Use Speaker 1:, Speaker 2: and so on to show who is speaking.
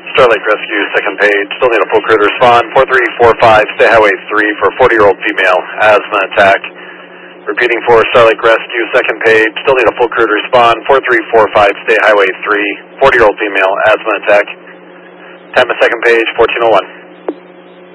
Speaker 1: Starlight Rescue, second page. Still need a full crew to respond. 4345, State Highway 3 for a 40-year-old female. Asthma attack. Repeating for Starlight Rescue, second page. Still need a full crew to respond. 4345, State Highway 3, 40-year-old female. Asthma attack. Time of second page, 1401.